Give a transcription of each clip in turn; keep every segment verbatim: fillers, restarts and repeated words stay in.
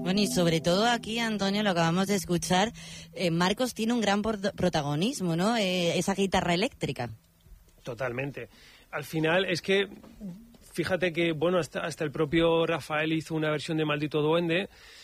Bueno, y sobre todo aquí, Antonio, lo acabamos de escuchar, eh, Marcos tiene un gran por- protagonismo, ¿no? Eh, esa guitarra eléctrica. Totalmente. Al final es que, fíjate que, bueno, hasta, hasta el propio Rafael hizo una versión de Maldito Duende.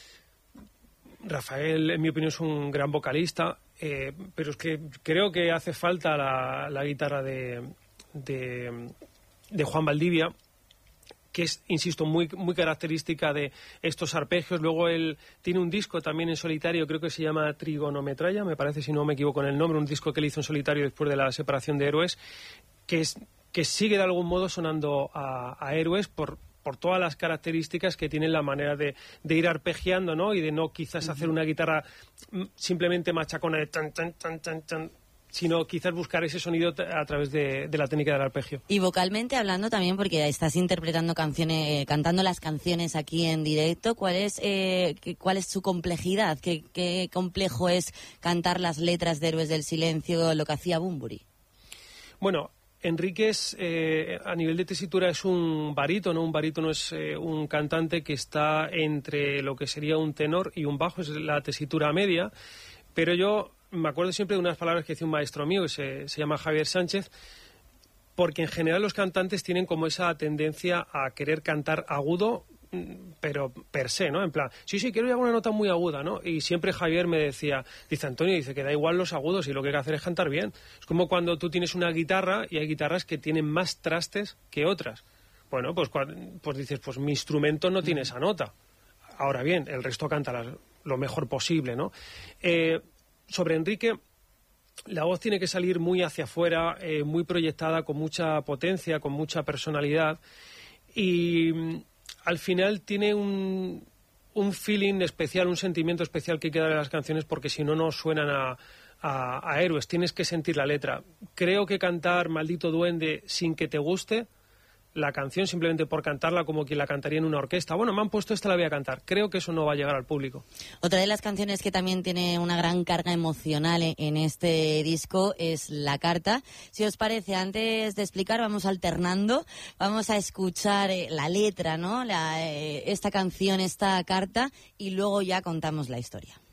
Rafael, en mi opinión, es un gran vocalista, eh, pero es que creo que hace falta la, la guitarra de, de, de Juan Valdivia, que es, insisto, muy, muy característica de estos arpegios. Luego él tiene un disco también en solitario, creo que se llama Trigonometralla, me parece, si no me equivoco en el nombre, un disco que él hizo en solitario después de la separación de Héroes, que, es, que sigue de algún modo sonando a, a Héroes por... por todas las características que tienen la manera de, de ir arpegiando, ¿no? Y de no quizás hacer una guitarra simplemente machacona de tan, tan, tan, tan, tan, sino quizás buscar ese sonido a través de, de la técnica del arpegio. Y vocalmente hablando también, porque estás interpretando canciones, eh, cantando las canciones aquí en directo, ¿cuál es, eh, cuál es su complejidad? ¿Qué, qué complejo es cantar las letras de Héroes del Silencio, lo que hacía Bunbury? Bueno, Enríquez, eh, a nivel de tesitura, es un barítono. Un barítono es eh, un cantante que está entre lo que sería un tenor y un bajo, es la tesitura media. Pero yo me acuerdo siempre de unas palabras que decía un maestro mío, que se, se llama Javier Sánchez, porque en general los cantantes tienen como esa tendencia a querer cantar agudo, pero per se, ¿no? En plan, sí, sí, quiero llegar a una nota muy aguda, ¿no? Y siempre Javier me decía, dice Antonio, dice que da igual los agudos y lo que hay que hacer es cantar bien. Es como cuando tú tienes una guitarra y hay guitarras que tienen más trastes que otras. Bueno, pues, pues dices, pues mi instrumento no tiene esa nota. Ahora bien, el resto canta las, lo mejor posible, ¿no? Eh, sobre Enrique, la voz tiene que salir muy hacia afuera, eh, muy proyectada, con mucha potencia, con mucha personalidad, y al final tiene un, un feeling especial, un sentimiento especial que hay que darle a las canciones, porque si no, no suenan a, a, a héroes. Tienes que sentir la letra. Creo que cantar Maldito Duende sin que te guste la canción, simplemente por cantarla como quien la cantaría en una orquesta, bueno, me han puesto esta, la voy a cantar, creo que eso no va a llegar al público. Otra de las canciones que también tiene una gran carga emocional en este disco es La Carta. Si os parece, antes de explicar, vamos alternando, vamos a escuchar eh, la letra, ¿no? La, eh, esta canción, esta carta, y luego ya contamos la historia.